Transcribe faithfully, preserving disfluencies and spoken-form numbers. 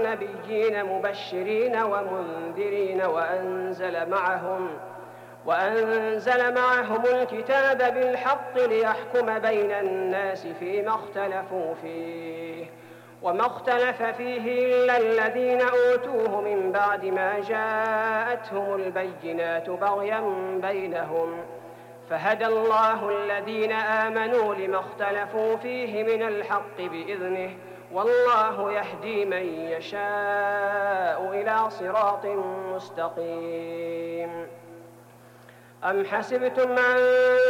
نبيين مبشرين ومنذرين وأنزل معهم وأنزل معهم الكتاب بالحق ليحكم بين الناس فيما اختلفوا فيه وما اختلف فيه إلا الذين أوتوه من بعد ما جاءتهم البينات بغيا بينهم فهدى الله الذين آمنوا لما اختلفوا فيه من الحق بإذنه والله يهدي من يشاء إلى صراط مستقيم. أم حسبتم أن